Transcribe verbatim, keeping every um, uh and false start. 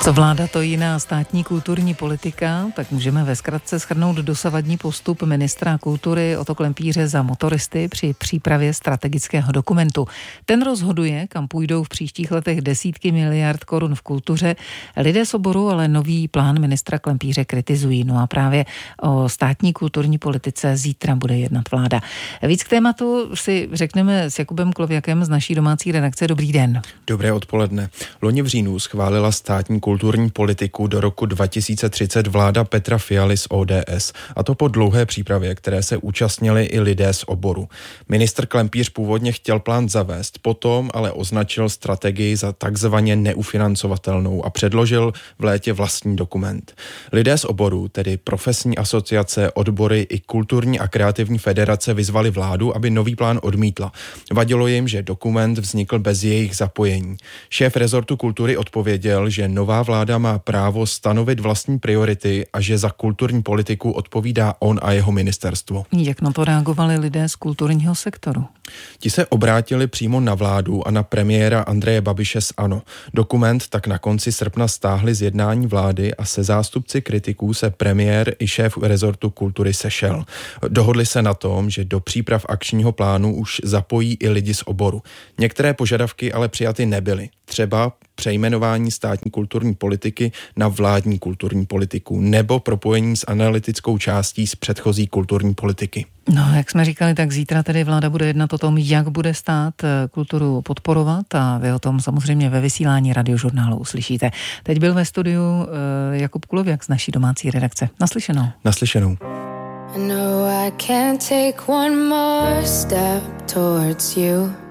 Co vláda, to jiná státní kulturní politika, tak můžeme ve zkratce shrnout dosavadní postup ministra kultury Otto Klempíře za motoristy při přípravě strategického dokumentu. Ten rozhoduje, kam půjdou v příštích letech desítky miliard korun v kultuře. Lidé z oboru ale nový plán ministra Klempíře kritizují. No a právě o státní kulturní politice zítra bude jednat vláda. Víc k tématu si řekneme s Jakubem Klověkem z naší domácí redakce. Dobrý den. Dobré odpoledne. Loni v říjnu schválila státní kulturní politiku do roku dva tisíce třicet vláda Petra Fialy z O D S. A to po dlouhé přípravě, které se účastnili i lidé z oboru. Ministr Klempíř původně chtěl plán zavést, potom ale označil strategii za takzvaně neufinancovatelnou a předložil v létě vlastní dokument. Lidé z oboru, tedy profesní asociace, odbory i kulturní a kreativní federace vyzvali vládu, aby nový plán odmítla. Vadilo jim, že dokument vznikl bez jejich zapojení. Šéf rezortu kultury odpověděl, že nová vláda má právo stanovit vlastní priority a že za kulturní politiku odpovídá on a jeho ministerstvo. Jak na to reagovali lidé z kulturního sektoru? Ti se obrátili přímo na vládu a na premiéra Andreje Babiše z ANO. Dokument tak na konci srpna stáhli z jednání vlády a se zástupci kritiků se premiér i šéf rezortu kultury sešel. Dohodli se na tom, že do příprav akčního plánu už zapojí i lidi z oboru. Některé požadavky ale přijaty nebyly. Třeba přejmenování státní kulturní politiky na vládní kulturní politiku nebo propojení s analytickou částí z předchozí kulturní politiky. No, jak jsme říkali, tak zítra tedy vláda bude jednat o tom, jak bude stát kulturu podporovat a vy o tom samozřejmě ve vysílání Radiožurnálu uslyšíte. Teď byl ve studiu uh, Jakub Klověk z naší domácí redakce. Naslyšenou. Naslyšenou. I know I can't take one more step towards you.